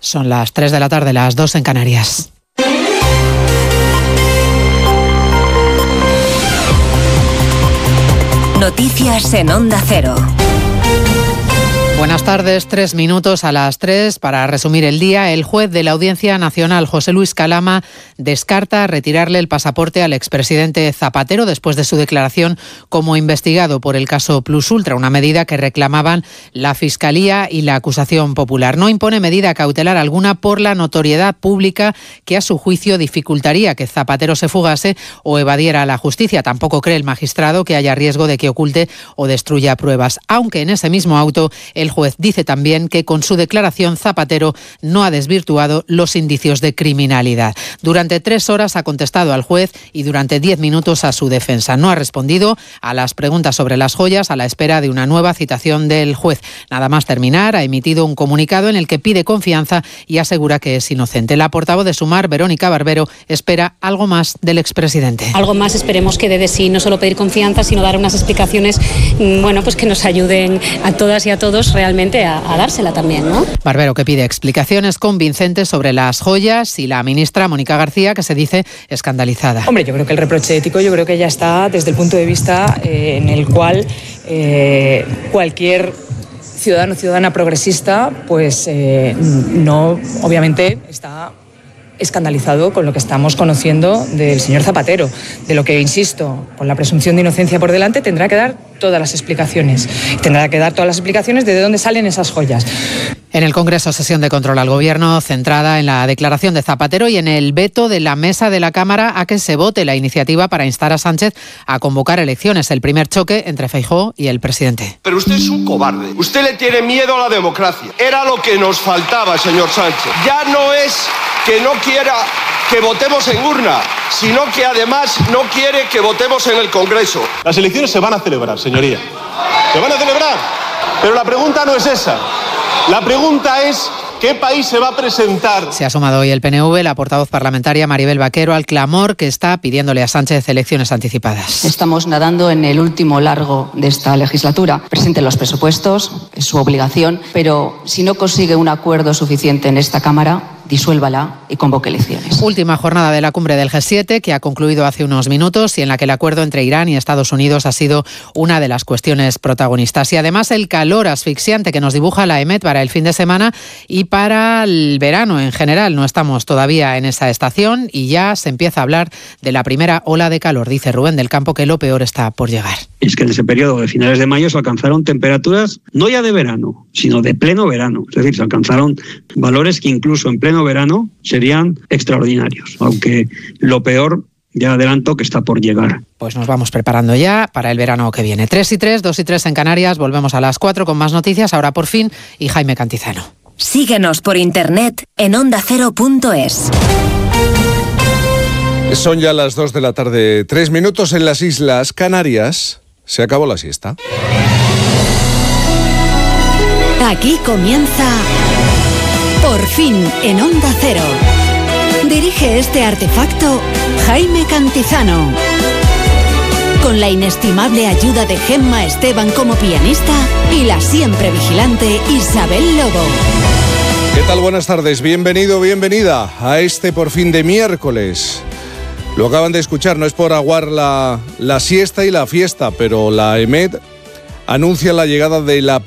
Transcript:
Son las 3 de la tarde, las 2 en Canarias. Noticias en Onda Cero. Buenas tardes, 3 minutos a las 3. Para resumir el día, el juez de la Audiencia Nacional, José Luis Calama, descarta retirarle el pasaporte al expresidente Zapatero después de su declaración como investigado por el caso Plus Ultra, una medida que reclamaban la Fiscalía y la acusación popular. No impone medida cautelar alguna por la notoriedad pública que a su juicio dificultaría que Zapatero se fugase o evadiera a la justicia. Tampoco cree el magistrado que haya riesgo de que oculte o destruya pruebas, aunque en ese mismo auto el juez dice también que con su declaración Zapatero no ha desvirtuado los indicios de criminalidad. Durante 3 horas ha contestado al juez y durante 10 minutos a su defensa. No ha respondido a las preguntas sobre las joyas a la espera de una nueva citación del juez. Nada más terminar, ha emitido un comunicado en el que pide confianza y asegura que es inocente. La portavoz de Sumar, Verónica Barbero, espera algo más del expresidente. Algo más esperemos que dé de sí, no solo pedir confianza, sino dar unas explicaciones, pues que nos ayuden a todas y a todos realmente a dársela también, ¿no? Barbero, que pide explicaciones convincentes sobre las joyas, y la ministra Mónica García, que se dice escandalizada. Hombre, yo creo que el reproche ético ya está desde el punto de vista en el cual cualquier ciudadano o ciudadana progresista pues no, obviamente, está escandalizado con lo que estamos conociendo del señor Zapatero, de lo que, insisto, con la presunción de inocencia por delante, tendrá que dar todas las explicaciones. Tendrá que dar todas las explicaciones de dónde salen esas joyas. En el Congreso, sesión de control al Gobierno centrada en la declaración de Zapatero y en el veto de la mesa de la Cámara a que se vote la iniciativa para instar a Sánchez a convocar elecciones. El primer choque entre Feijóo y el presidente. Pero usted es un cobarde. Usted le tiene miedo a la democracia. Era lo que nos faltaba, señor Sánchez. Ya no es que no quiera que votemos en urna, sino que además no quiere que votemos en el Congreso. Las elecciones se van a celebrar, señoría. Se van a celebrar. Pero la pregunta no es esa. La pregunta es: ¿qué país se va a presentar? Se ha sumado hoy el PNV, la portavoz parlamentaria Maribel Vaquero, al clamor que está pidiéndole a Sánchez elecciones anticipadas. Estamos nadando en el último largo de esta legislatura. Presenten los presupuestos, es su obligación, pero si no consigue un acuerdo suficiente en esta Cámara, disuélvala y convoque elecciones. Última jornada de la cumbre del G7, que ha concluido hace unos minutos y en la que el acuerdo entre Irán y Estados Unidos ha sido una de las cuestiones protagonistas. Y además el calor asfixiante que nos dibuja la EMET para el fin de semana y para el verano en general. No estamos todavía en esa estación y ya se empieza a hablar de la primera ola de calor. Dice Rubén del Campo que lo peor está por llegar. Es que en ese periodo de finales de mayo se alcanzaron temperaturas no ya de verano, sino de pleno verano. Es decir, se alcanzaron valores que incluso en pleno verano serían extraordinarios, aunque lo peor, ya adelanto, que está por llegar. Pues nos vamos preparando ya para el verano que viene. 3:03, 2:03 en Canarias, volvemos a las 4 con más noticias, ahora por fin, y Jaime Cantizano. Síguenos por internet en ondacero.es. Son ya las 2 de la tarde, 3 minutos en las Islas Canarias. Se acabó la siesta. Aquí comienza Por fin en Onda Cero. Dirige este artefacto Jaime Cantizano. Con la inestimable ayuda de Gemma Esteban como pianista y la siempre vigilante Isabel Lobo. ¿Qué tal? Buenas tardes. Bienvenido, bienvenida a este Por fin de miércoles. Lo acaban de escuchar, no es por aguar la siesta y la fiesta, pero la EMET anuncia la llegada de la